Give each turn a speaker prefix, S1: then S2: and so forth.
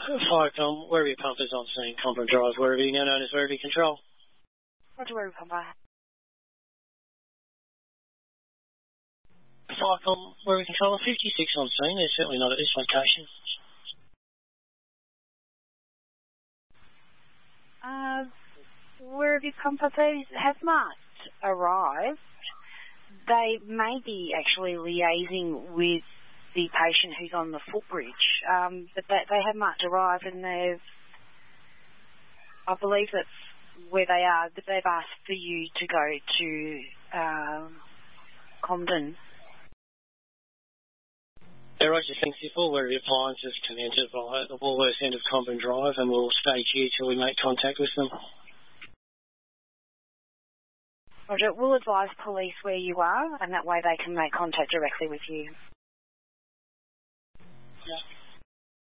S1: Firecom, Werribee pumpers on scene, Compton Drive, Werribee, now known as Werribee Control.
S2: Roger, Werribee pumper.
S1: Firecom, Werribee Control, 56 on scene, they're certainly not at this location.
S2: Werribee pumper, they have not arrived. They may be actually liaising with the patient who's on the footbridge, but they have marked arrive, and I believe that's where they are, but they've asked for you to go to Comden.
S1: Roger, thanks. If all Werribee appliances can enter by the Woolworths end of Comden Drive, and we'll stay here till we make contact with them.
S2: Roger, we'll advise police where you are, and that way they can make contact directly with you.
S1: Yeah.